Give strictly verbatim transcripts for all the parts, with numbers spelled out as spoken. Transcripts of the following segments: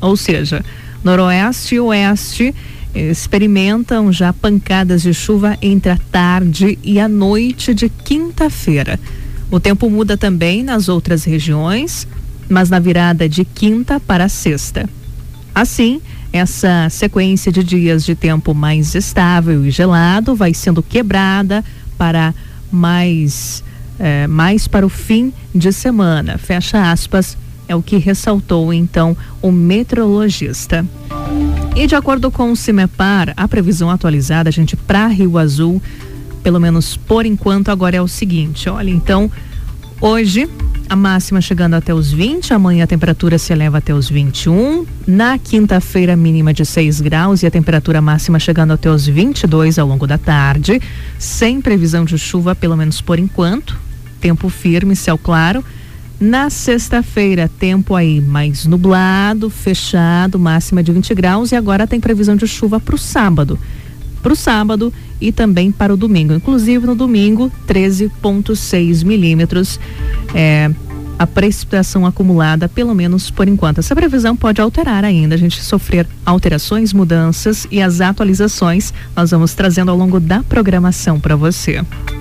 ou seja, noroeste e oeste experimentam já pancadas de chuva entre a tarde e a noite de quinta-feira. O tempo muda também nas outras regiões, mas na virada de quinta para sexta. Assim, essa sequência de dias de tempo mais estável e gelado vai sendo quebrada para mais, é, mais para o fim de semana. Fecha aspas, é o que ressaltou então o meteorologista. E de acordo com o CIMEPAR, a previsão atualizada, gente, para Rio Azul, pelo menos por enquanto, agora é o seguinte, olha, então, hoje a máxima chegando até os vinte, amanhã a temperatura se eleva até os vinte e um, na quinta-feira mínima de seis graus e a temperatura máxima chegando até os vinte e dois ao longo da tarde, sem previsão de chuva, pelo menos por enquanto, tempo firme, céu claro. Na sexta-feira, tempo aí mais nublado, fechado, máxima de vinte graus, e agora tem previsão de chuva para o sábado. Para o sábado e também para o domingo. Inclusive no domingo, treze vírgula seis milímetros. É, a precipitação acumulada, pelo menos por enquanto. Essa previsão pode alterar ainda, a gente sofrer alterações, mudanças e as atualizações nós vamos trazendo ao longo da programação para você.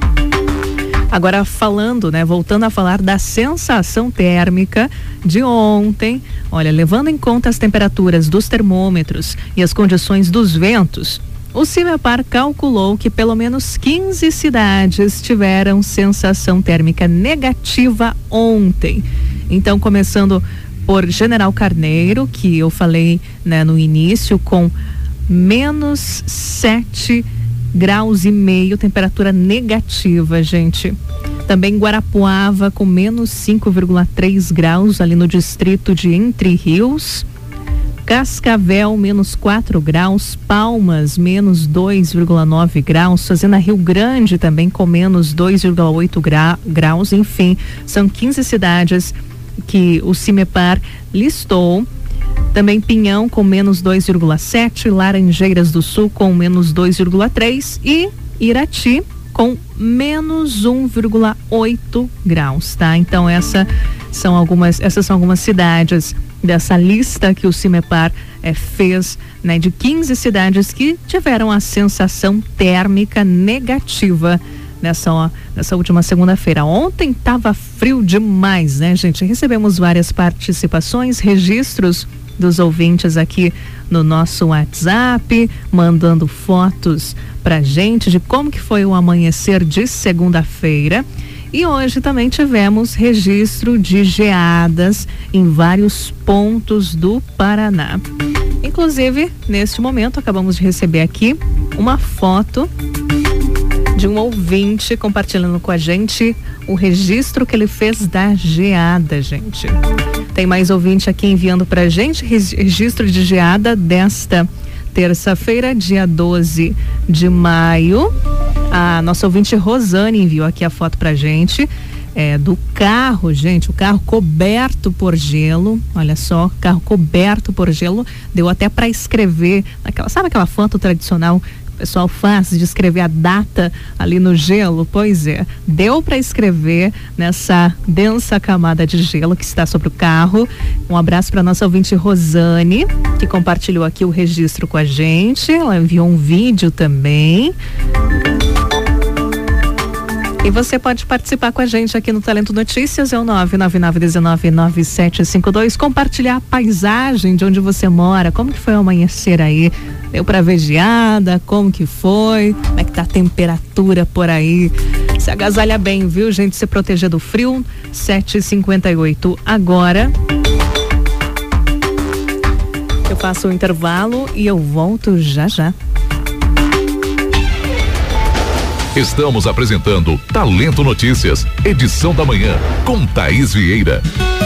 Agora falando, né, voltando a falar da sensação térmica de ontem, olha, levando em conta as temperaturas dos termômetros e as condições dos ventos, o CIMEPAR calculou que pelo menos quinze cidades tiveram sensação térmica negativa ontem. Então, começando por General Carneiro, que eu falei, né, no início, com menos sete graus e meio, temperatura negativa, gente. Também Guarapuava com menos cinco vírgula três graus ali no distrito de Entre Rios. Cascavel menos quatro graus, Palmas menos dois vírgula nove graus, Fazenda Rio Grande também com menos dois vírgula oito gra- graus, enfim, são quinze cidades que o CIMEPAR listou. Também Pinhão com menos dois vírgula sete, Laranjeiras do Sul com menos dois vírgula três e Irati com menos um vírgula oito graus, tá? Então essa são algumas, essas são algumas cidades dessa lista que o CIMEPAR eh, fez, né? De quinze cidades que tiveram a sensação térmica negativa nessa, ó, nessa última segunda-feira. Ontem tava frio demais, né, gente? Recebemos várias participações, registros dos ouvintes aqui no nosso WhatsApp, mandando fotos pra gente de como que foi o amanhecer de segunda-feira. E hoje também tivemos registro de geadas em vários pontos do Paraná. Inclusive, neste momento, acabamos de receber aqui uma foto de um ouvinte compartilhando com a gente o registro que ele fez da geada, gente. Tem mais ouvinte aqui enviando pra gente registro de geada desta terça-feira, dia doze de maio. A nossa ouvinte Rosane enviou aqui a foto pra gente é, do carro, gente, o carro coberto por gelo. Olha só, carro coberto por gelo. Deu até para escrever, naquela, sabe aquela foto tradicional que o pessoal faz de escrever a data ali no gelo? Pois é, deu para escrever nessa densa camada de gelo que está sobre o carro. Um abraço para nossa ouvinte Rosane, que compartilhou aqui o registro com a gente. Ela enviou um vídeo também. E você pode participar com a gente aqui no Talento Notícias, é o nove nove nove um nove nove sete cinco dois, compartilhar a paisagem de onde você mora, como que foi o amanhecer aí, deu pra ver geada, como que foi, como é que tá a temperatura por aí, se agasalha bem, viu, gente, se proteger do frio. Sete e cinquenta e oito agora. Eu faço o intervalo e eu volto já já. Estamos apresentando Talento Notícias, edição da manhã, com Thaís Vieira.